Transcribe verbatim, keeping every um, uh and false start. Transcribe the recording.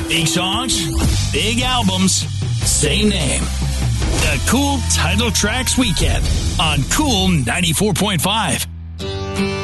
Big songs, big albums, same name. The Cool Title Tracks Weekend on Cool ninety-four point five.